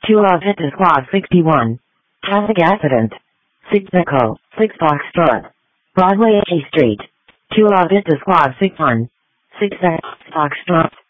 Chula Vista Squad 61. Traffic accident. 6 Echo, 6 Foxtrot. Broadway A Street. Chula Vista Squad 61. 6 Foxtrot.